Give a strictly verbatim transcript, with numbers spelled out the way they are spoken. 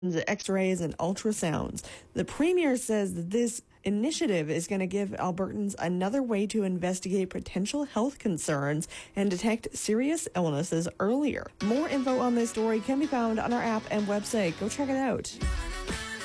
X-rays and ultrasounds. The Premier says that this initiative is going to give Albertans another way to investigate potential health concerns and detect serious illnesses earlier. More info on this story can be found on our app and website. Go check it out.